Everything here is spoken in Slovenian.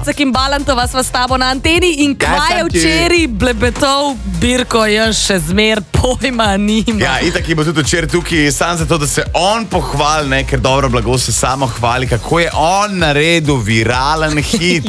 Jacek in Balantova sva s tabo na anteni in kaj je včeraj blebetov Birko, jaz še zmer pojma nima. Ja, itak je bo tudi včeraj tukaj, sam zato, da se on pohvali, ker dobro blago se samo hvali, kako je on naredil viralen hit.